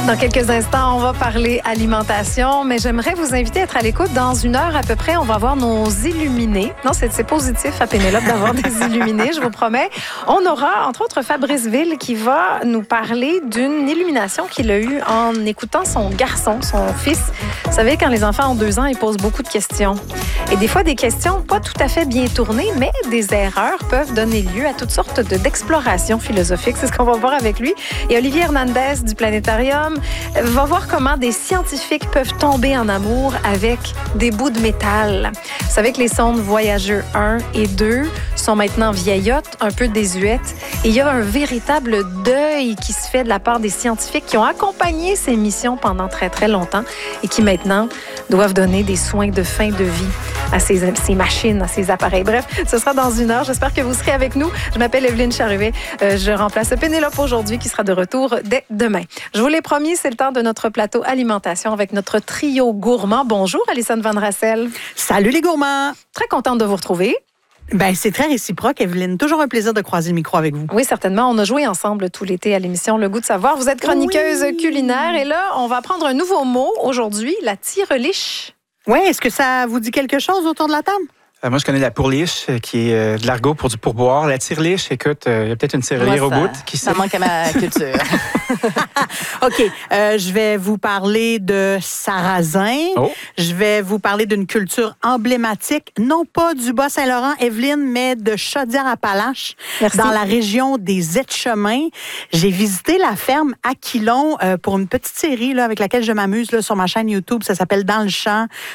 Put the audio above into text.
Dans quelques instants, on va parler alimentation, mais j'aimerais vous inviter à être à l'écoute. Dans une heure à peu près, on va voir nos illuminés. Non, c'est positif à Pénélope d'avoir des illuminés, je vous promets. On aura, entre autres, Fabrice Ville qui va nous parler d'une illumination qu'il a eue en écoutant son garçon, son fils. Vous savez, quand les enfants ont 2 ans, ils posent beaucoup de questions. Et des fois, des questions pas tout à fait bien tournées, mais des erreurs peuvent donner lieu à toutes sortes d'explorations philosophiques. C'est ce qu'on va voir avec lui. Et Olivier Hernandez du Planétarium va voir comment des scientifiques peuvent tomber en amour avec des bouts de métal. Vous savez que les sondes Voyager 1 et 2 sont maintenant vieillottes, un peu désuètes. Et il y a un véritable deuil qui se fait de la part des scientifiques qui ont accompagné ces missions pendant très, très longtemps et qui maintenant doivent donner des soins de fin de vie à ces machines, à ces appareils. Bref, ce sera dans une heure. J'espère que vous serez avec nous. Je m'appelle Evelyne Charruet. Je remplace Pénélope aujourd'hui qui sera de retour dès demain. Je vous l'ai promis, c'est le temps de notre plateau alimentation avec notre trio gourmand. Bonjour, Alison Van Rassel. Salut les gourmands. Très contente de vous retrouver. Ben, c'est très réciproque, Evelyne. Toujours un plaisir de croiser le micro avec vous. Oui, certainement. On a joué ensemble tout l'été à l'émission Le Goût de savoir. Vous êtes chroniqueuse culinaire et là, on va apprendre un nouveau mot aujourd'hui, la tireliche. Oui, est-ce que ça vous dit quelque chose autour de la table? Moi, je connais la pourliche, qui est de l'argot pour du pourboire. La tire-liche, écoute, il y a peut-être une tirelire au bout. Ça manque à ma culture. OK. Je vais vous parler de sarrasin. Oh. Je vais vous parler d'une culture emblématique, non pas du Bas-Saint-Laurent, Evelyne, mais de Chaudière-Appalaches, dans la région des Etchemins. J'ai visité la ferme Aquilon pour une petite série là, avec laquelle je m'amuse là, sur ma chaîne YouTube. Ça s'appelle Dans le champ.